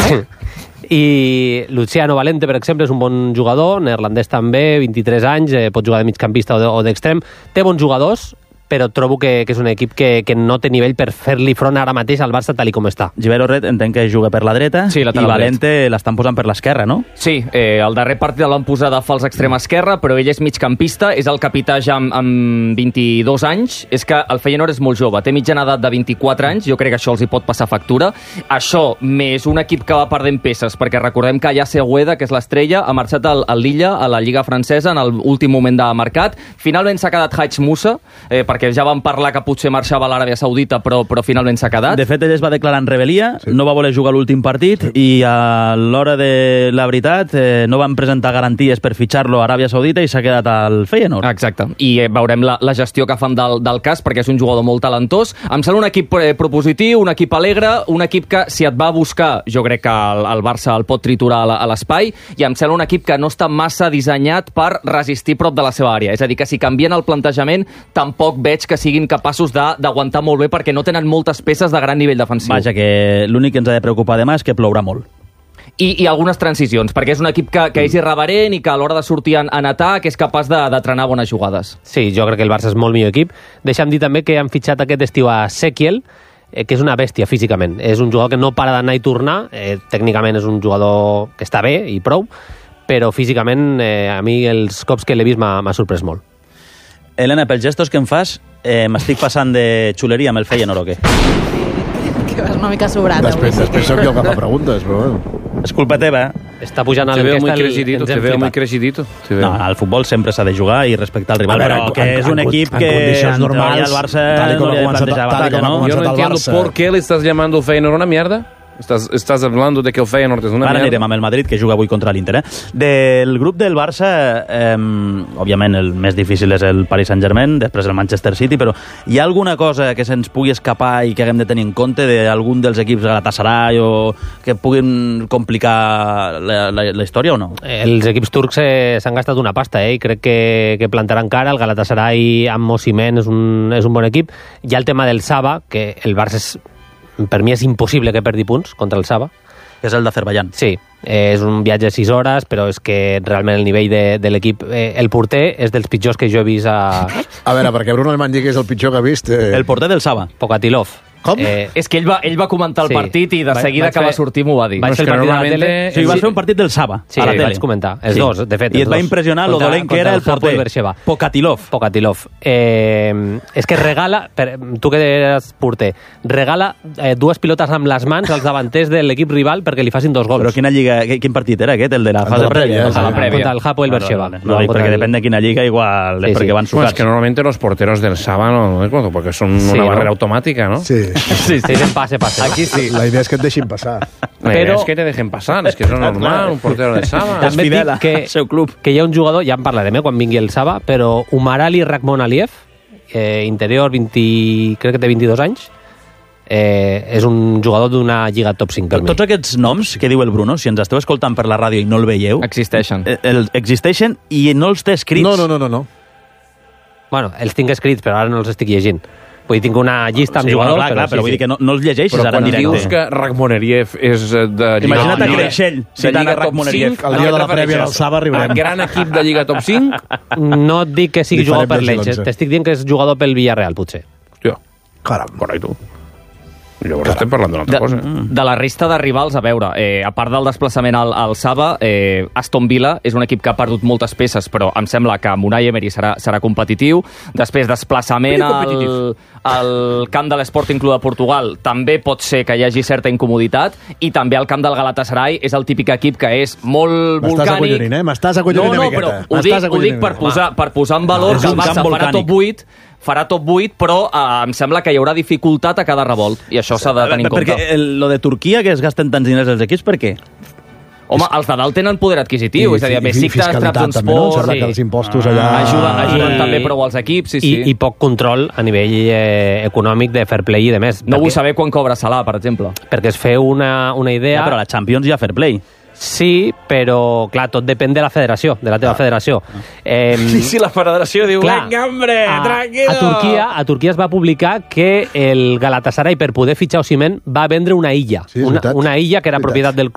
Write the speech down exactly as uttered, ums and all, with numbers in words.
I Luciano Valente, per exemple, és un bon jugador, neerlandès també, vint-i-tres anys, eh, pot jugar de migcampista o, de, o d'extrem. Té bons jugadors, però trobo que, que és un equip que, que no té nivell per fer-li front ara mateix al Barça tal i com està. Gibero Red entenc que juga per la dreta, sí, i Valente l'estan posant per l'esquerra, no? Sí, eh, el darrer partit l'han posat de fals extrem esquerra, però ell és migcampista, és el capità ja amb, amb vint-i-dos anys. És que el Feyenoord és molt jove, té mitjana edat de vint-i-quatre anys, jo crec que això els hi pot passar factura. Això, més un equip que va perdent peces, perquè recordem que Yacer Gueda, que és l'estrella, ha marxat al, al Lilla, a la Lliga francesa, en l'últim moment de mercat. Finalment s'ha quedat Haj Moussa, eh, perquè ja vam parlar que potser marxava a l'Aràbia Saudita, però, però finalment s'ha quedat. De fet, ell es va declarar en rebel·lia, sí. no va voler jugar l'últim partit, sí. i a l'hora de la veritat eh, no van presentar garanties per fitxar-lo a Aràbia Saudita i s'ha quedat al Feyenoord. Exacte, i eh, veurem la, la gestió que fan del, del cas, perquè és un jugador molt talentós. Em sembla un equip eh, propositiu, un equip alegre, un equip que, si et va buscar, jo crec que el, el Barça el pot triturar a l'espai, i em sembla un equip que no està massa dissenyat per resistir prop de la seva àrea. És a dir, que si canvien el plantejament, tampoc veig que siguin capaços d'aguantar molt bé, perquè no tenen moltes peces de gran nivell defensiu. Vaja, que l'únic que ens ha de preocupar demà és que plourà molt. I, i algunes transicions, perquè és un equip que, que és irreverent i que a l'hora de sortir en, en atac és capaç de, de trenar bones jugades. Sí, jo crec que el Barça és molt millor equip. Deixa'm dir també que han fitxat aquest estiu a Sekiel, eh, que és una bèstia físicament. És un jugador que no para d'anar i tornar, eh, tècnicament és un jugador que està bé i prou, però físicament eh, a mi els cops que l'he vist m'ha sorprès molt. Helena, pels gestos que em fas, eh, m'estic passant de xuleria amb el Feyenoord o què? Que vas una mica sobrat. Després, després soc jo que fa preguntes, però bueno. És culpa teva. Està pujant a Te veo muy l'enquesta. crecidito, te veo muy crecidito. No, al futbol sempre s'ha de jugar i respectar el rival, A veure, però en- que en- és un en- equip en que condicions en teoria normals, el Barça tal i com no li ha ha de començat- plantejar tal i batalla, com ha no? començat Yo no el entiendo Barça. por qué le estás llamando Feyenoord una mierda. Estás, estás hablando de que el Feyenoord és una Ara mierda. anirem amb el Madrid, que juga avui contra l'Inter. Eh? Del grup del Barça, eh, òbviament el més difícil és el Paris Saint-Germain, després el Manchester City, però hi ha alguna cosa que se'ns pugui escapar i que haguem de tenir en compte d'algun dels equips Galatasaray o que puguin complicar la, la, la història o no? Els equips turcs eh, s'han gastat una pasta, eh? I crec que, que plantaran cara. El Galatasaray amb Osimhen és un, és un bon equip. Hi ha el tema del Saba, que el Barça és, per mi és impossible que perdi punts contra el Saba. Que és el d'Azerbaiyán. Sí, eh, és un viatge de sis hores, però és que realment el nivell de, de l'equip... Eh, el porter és dels pitjors que jo he vist a... A veure, perquè Bruno Alemany digui que és el pitjor que ha vist... Eh... El porter del Saba. Pokatilov. Com? Eh, és que ell va, ell va comentar el Sí. partit i de Va- seguida vaig que va fer- sortir m'ho va dir. Vaig Però és fer el que partit a la normalmente- tele... Sí, va fer un partit del Saba, Sí, a la tele. vaig comentar. Els Sí. dos, de fet. I els et va dos. impressionar lo Contra- dolent que contra era el Hapoel porter. Beersheva. Pokatilov. Pokatilov. Eh, és que regala, per, tu que eres porter, regala eh, dues pilotes amb les mans als davanters de l'equip rival perquè li facin dos gols. Però quina lliga, quin partit era aquest, el de la El fase de la prèvia, prèvia? sí. a la prèvia. Contra el Hapoel Beersheva. Vale, vale. No, dic, perquè depèn de quina lliga, igual, Sí, és perquè sí. van Bueno, es sucats. que normalmente los porteros del Saba no, no es porque son Sí, una ¿no? barrera automática, ¿no? Sí. Sí, sí, en pase, pase. Aquí sí. La idea és que et deixin passar. La Però- idea es que te dejen pasar, es que eso es normal, un portero del Saba. És També et fidel dic al que, seu club. que hi ha un jugador, ja en parlarem eh, quan vingui el Saba, però Umar Ali Rakhmon Aliyev, eh, interior, vint, crec que té vint-i-dos anys, eh, és un jugador d'una lliga top cinc per mi. Tots aquests noms que diu el Bruno, si ens esteu escoltant per la ràdio i no el veieu, Existeixen. eh, el, existeixen i no els té escrits. No, no, no, no. no. Bueno, els tinc escrits, però ara no els estic llegint. Vull dir, tinc una llista amb Sí, bueno, jugadors, clar, clar, però, però sí, vull sí. dir que no, no els llegeixis Però ara en quan directe. dius que Rakhmoneriev és eh, de Lliga Imagina't a Lliga- Creixell de citant a Lliga top Rakhmoneriev. cinc, El dia de la prèvia del Saba arribarem. El gran equip de Lliga top cinc. No et dic que sigui Li farem jugador per llegir l'Elche, l'onze. t'estic dient que és jugador pel Villarreal, potser. Hòstia, Caram. correcte. Llavors estem parlant d'una altra De, cosa. de la resta de rivals, a veure, eh, a part del desplaçament al, al Saba, eh, Aston Villa és un equip que ha perdut moltes peces, però em sembla que Unai Emery serà, serà competitiu. Després, desplaçament al, al camp de l'Sporting Club de Portugal, també pot ser que hi hagi certa incomoditat, i també al camp del Galatasaray és el típic equip que és molt M'estàs volcànic. acollonint, eh? M'estàs acollonint no, una no, miqueta. però ho dic, M'estàs ho dic acollonint per una posar, per posar en valor És que el un camp Barça farà volcànic. top vuit, farà top vuit, però eh, em sembla que hi haurà dificultat a cada revolt, i això s'ha de tenir en compte. Perquè el, lo de Turquia, que es gasten tants diners els equips, per què? Home, els de dalt tenen poder adquisitiu, és a dir, I Besiktas, fiscalitat Trabzonspor... també, no? Em sembla sí. que els impostos allà... Ajuden, ajuden I- també prou als equips, sí, sí. I, I poc control a nivell eh, econòmic de fair play i de més. No perquè, vull saber quan cobra Salah, per exemple. Perquè es feu una, una idea... Ja, però a la Champions hi ha fair play. Sí, però, clar, tot depèn de la federació, de la teva federació. Eh, I si la federació diu, clar, venga, hombre, a, tranquilo. a Turquia, a Turquia es va publicar que el Galatasaray, per poder fitxar Osimhen, va vendre una illa. Sí, és una, veritat. una illa que era Veritat. propietat del